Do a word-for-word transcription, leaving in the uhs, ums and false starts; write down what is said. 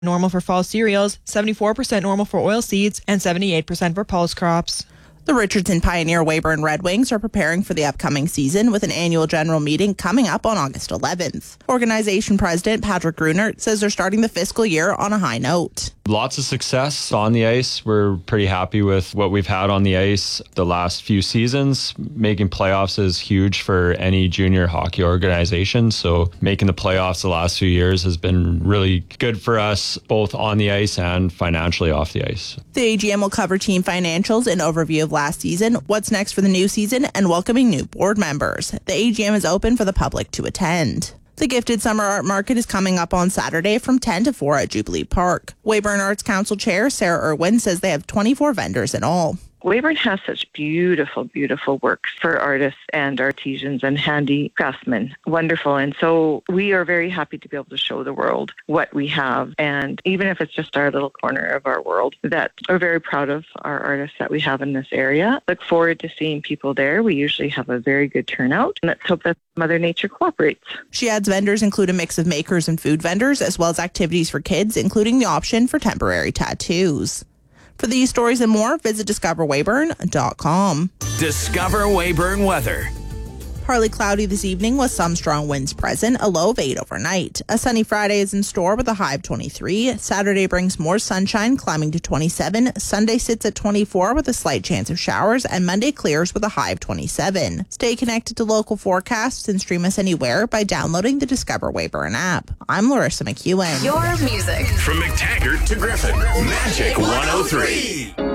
normal for fall cereals, seventy-four percent normal for oilseeds, and seventy-eight percent for pulse crops. The Richardson Pioneer Weyburn Red Wings are preparing for the upcoming season with an annual general meeting coming up on August eleventh. Organization President Patrick Gruner says they're starting the fiscal year on a high note. Lots of success on the ice. We're pretty happy with what we've had on the ice the last few seasons. Making playoffs is huge for any junior hockey organization. So making the playoffs the last few years has been really good for us, both on the ice and financially off the ice. The A G M will cover team financials, an overview of last season, what's next for the new season, and welcoming new board members. The A G M is open for the public to attend. The Gifted Summer Art Market is coming up on Saturday from ten to four at Jubilee Park. Weyburn Arts Council Chair Sarah Irwin says they have twenty-four vendors in all. Weyburn has such beautiful, beautiful works for artists and artisans and handy craftsmen. Wonderful. And so we are very happy to be able to show the world what we have. And even if it's just our little corner of our world, that we're very proud of our artists that we have in this area. Look forward to seeing people there. We usually have a very good turnout. And let's hope that Mother Nature cooperates. She adds vendors include a mix of makers and food vendors, as well as activities for kids, including the option for temporary tattoos. For these stories and more, visit discover weyburn dot com. Discover Weyburn weather. Partly cloudy this evening with some strong winds present, a low of eight overnight. A sunny Friday is in store with a high of twenty-three. Saturday brings more sunshine, climbing to twenty-seven. Sunday sits at twenty-four with a slight chance of showers, and Monday clears with a high of twenty-seven. Stay connected to local forecasts and stream us anywhere by downloading the Discover Weyburn app. I'm Larissa McEwen. Your music. From McTaggart to Griffin, Magic one oh three.